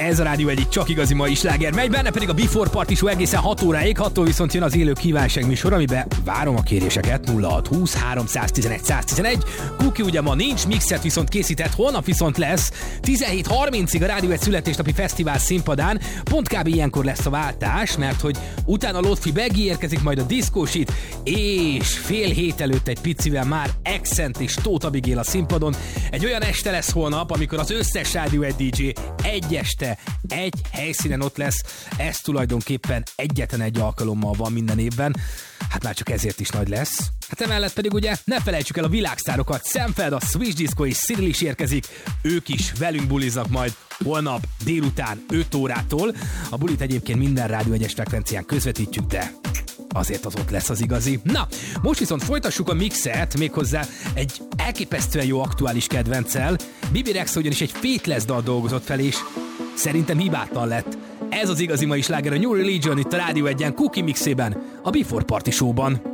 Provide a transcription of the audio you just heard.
Ez a Rádió egyik csak igazi mai sláger megy, benne pedig a Before Party Show egészen 6 óráig, 6-tól viszont jön az élő kívánság műsor, amiben várom a kéréseket 0620 311 111. Kuki ugye ma nincs, mixet viszont készített, holnap viszont lesz 17:30-ig a Rádió egy születésnapi fesztivál színpadán. Pont kb. Ilyenkor lesz a váltás, mert hogy utána Lotfi Beggi érkezik, majd a diszkósit, és fél hét előtt egy picivel már Accent és Tóth Abigail a színpadon. Egy olyan este lesz holnap, amikor az összes Rádió egy DJ egy este, egy helyszínen ott lesz. Ez tulajdonképpen egyetlen egy alkalommal van minden évben. Hát már csak ezért is nagy lesz. Hát emellett pedig ugye ne felejtsük el a világsztárokat. Szemfeld, a Switch Disco és Cyril is érkezik. Ők is velünk buliznak majd holnap délután 5 órától. A bulit egyébként minden Rádió 1-es frekvencián közvetítjük, de azért az ott lesz az igazi. Na, most viszont folytassuk a mixet, méghozzá egy elképesztően jó aktuális kedvenccel. Bibi Rexha ugyanis egy Faithless dal dolgozott fel, és szerintem hibátlan lett. Ez az igazi mai sláger, a New Religion itt a Rádió 1-en Kuki mixében, a Before Party Show-ban.